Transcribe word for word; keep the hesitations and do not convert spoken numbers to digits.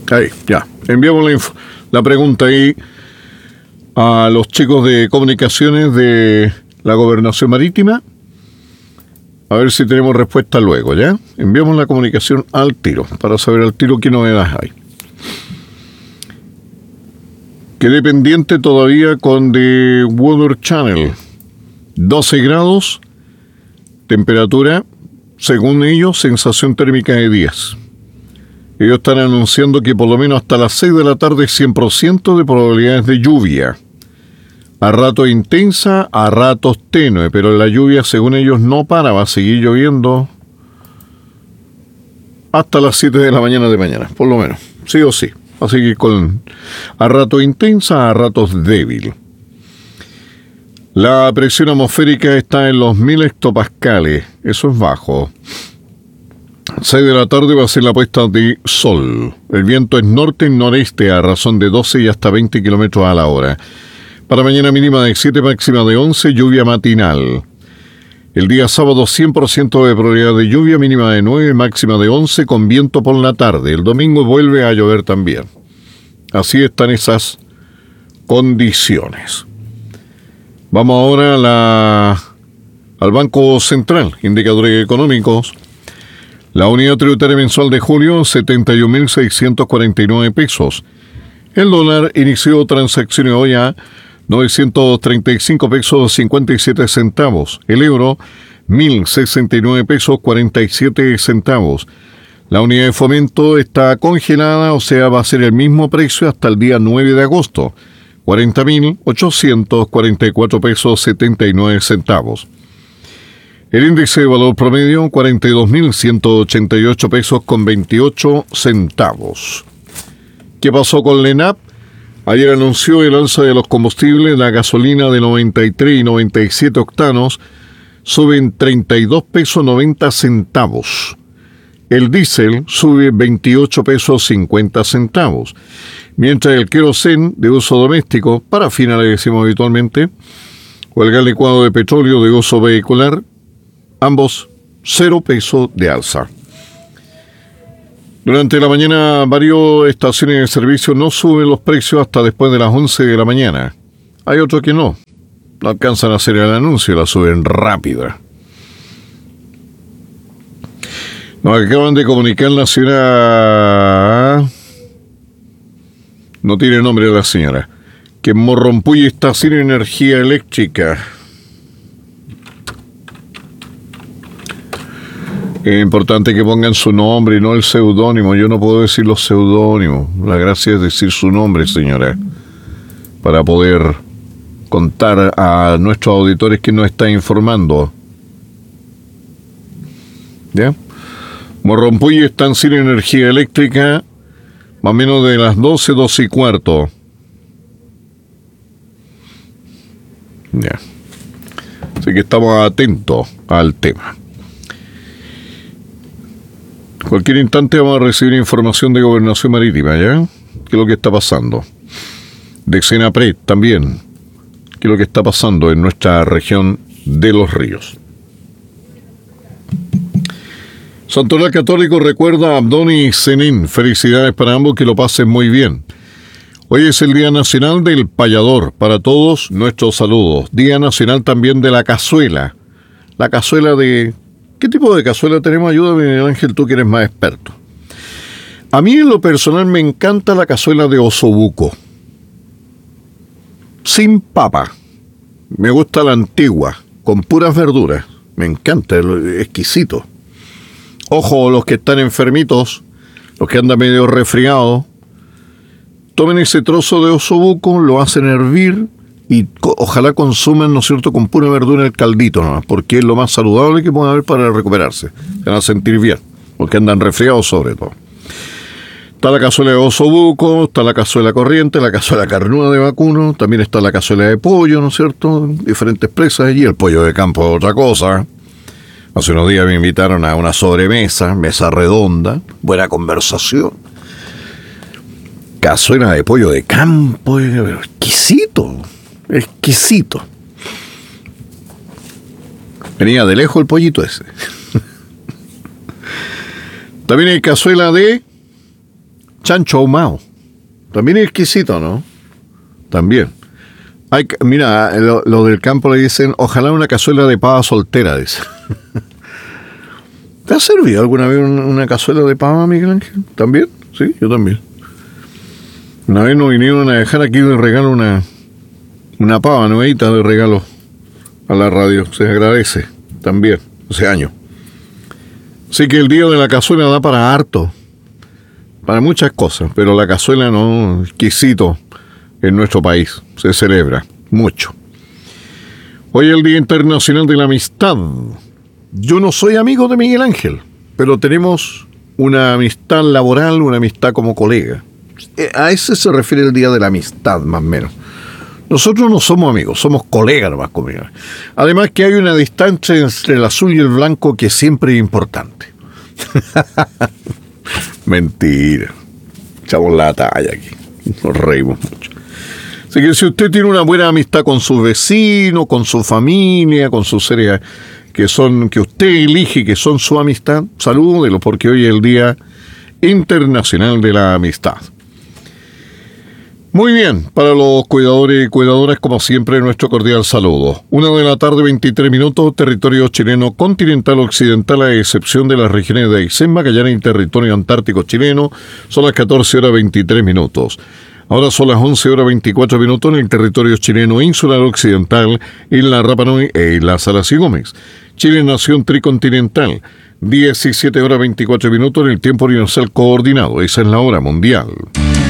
Ahí, ya. Enviamos la, inf- la pregunta ahí a los chicos de comunicaciones de la Gobernación Marítima. A ver si tenemos respuesta luego, ¿ya? Enviamos la comunicación al tiro, para saber al tiro qué novedades hay. Quedé pendiente todavía con The Weather Channel. doce grados, temperatura, según ellos, sensación térmica de diez. Ellos están anunciando que por lo menos hasta las seis de la tarde cien por ciento de probabilidades de lluvia. A ratos intensa, a ratos tenue, pero la lluvia, según ellos, no para, va a seguir lloviendo hasta las siete de la mañana de mañana, por lo menos, sí o sí. Así que con a ratos intensa, a ratos débil. La presión atmosférica está en los mil hectopascales, eso es bajo. seis de la tarde va a ser la puesta de sol. El viento es norte y noreste a razón de doce y hasta veinte kilómetros a la hora. Para mañana mínima de siete, máxima de once, lluvia matinal. El día sábado cien por ciento de probabilidad de lluvia, mínima de nueve, máxima de once, con viento por la tarde. El domingo vuelve a llover también. Así están esas condiciones. Vamos ahora a la, al Banco Central, indicadores económicos. La unidad tributaria mensual de julio, setenta y un mil seiscientos cuarenta y nueve pesos. El dólar inició transacciones hoy a novecientos treinta y cinco pesos cincuenta y siete centavos. El euro, mil sesenta y nueve pesos cuarenta y siete centavos. La unidad de fomento está congelada, o sea, va a ser el mismo precio hasta el día nueve de agosto. cuarenta mil ochocientos cuarenta y cuatro pesos setenta y nueve centavos. El índice de valor promedio, cuarenta y dos mil ciento ochenta y ocho pesos con veintiocho centavos. ¿Qué pasó con la ENAP? Ayer anunció el alza de los combustibles. La gasolina de noventa y tres y noventa y siete octanos suben treinta y dos pesos noventa centavos. El diésel sube veintiocho pesos cincuenta centavos. Mientras el querosén de uso doméstico, parafina le decimos habitualmente, o el gas licuado de petróleo de uso vehicular, ambos cero pesos de alza. Durante la mañana, varias estaciones de servicio no suben los precios hasta después de las once de la mañana. Hay otros que no. No alcanzan a hacer el anuncio y la suben rápida. Nos acaban de comunicar la señora... No tiene nombre la señora. Que en Morrompulli está sin energía eléctrica. Es importante que pongan su nombre y no el seudónimo. Yo no puedo decir los seudónimos. La gracia es decir su nombre, señora, para poder contar a nuestros auditores que nos está informando. ¿Ya? Morrompulli están sin energía eléctrica más o menos de las doce, doce y cuarto. Ya. Así que estamos atentos al tema. Cualquier instante vamos a recibir información de Gobernación Marítima, ¿ya? ¿Qué es lo que está pasando? De Senapred también. ¿Qué es lo que está pasando en nuestra región de Los Ríos? Santoral Católico recuerda a Abdoni y Zenin. Felicidades para ambos, que lo pasen muy bien. Hoy es el Día Nacional del Payador. Para todos, nuestros saludos. Día Nacional también de la cazuela. La cazuela de... ¿Qué tipo de cazuela tenemos? Ayúdame, Miguel Ángel, tú que eres más experto. A mí en lo personal me encanta la cazuela de osobuco. Sin papa. Me gusta la antigua, con puras verduras. Me encanta, es exquisito. Ojo, los que están enfermitos, los que andan medio resfriados, tomen ese trozo de osobuco, lo hacen hervir y co- ojalá consuman, ¿no es cierto?, con pura verdura el caldito, ¿no? Porque es lo más saludable que pueden haber para recuperarse. Se van a sentir bien, porque andan resfriados sobre todo. Está la cazuela de osobuco, está la cazuela corriente, la cazuela carnuda de vacuno, también está la cazuela de pollo, ¿no es cierto?, diferentes presas, y el pollo de campo es otra cosa. Hace unos días me invitaron a una sobremesa, mesa redonda, buena conversación. Cazuela de pollo de campo, exquisito, exquisito. Venía de lejos el pollito ese. También hay cazuela de chancho ahumado. También es exquisito, ¿no? También. Hay, que- mira, lo, lo del campo le dicen, ojalá una cazuela de pava soltera, dice. ¿Te ha servido alguna vez un- una cazuela de pava, Miguel Ángel? ¿También? Sí, yo también. Una vez nos vinieron a dejar aquí de regalo una, una pava nuevita de regalo a la radio. Se agradece también, hace años. Así que el día de la cazuela da para harto, para muchas cosas, pero la cazuela no, exquisito en nuestro país, se celebra mucho. Hoy es el Día Internacional de la Amistad. Yo no soy amigo de Miguel Ángel, pero tenemos una amistad laboral, una amistad como colega. Eh, A ese se refiere el Día de la Amistad, más o menos. Nosotros no somos amigos, somos colegas nomás conmigo. Además que hay una distancia entre el azul y el blanco que siempre es importante. Mentira. Echamos la talla aquí. Nos reímos mucho. Así que si usted tiene una buena amistad con sus vecinos, con su familia, con sus seres que son, que usted elige que son su amistad, salúdelo porque hoy es el Día Internacional de la Amistad. Muy bien, para los cuidadores y cuidadoras, como siempre, nuestro cordial saludo. Una de la tarde, veintitrés minutos, territorio chileno continental occidental, a excepción de las regiones de Aysén, Magallanes y territorio antártico chileno, son las catorce horas veintitrés minutos. Ahora son las once horas veinticuatro minutos en el territorio chileno insular occidental, Isla Rapa Nui e Isla Salas y Gómez. Chile, nación tricontinental, diecisiete horas veinticuatro minutos en el tiempo universal coordinado. Esa es la hora mundial.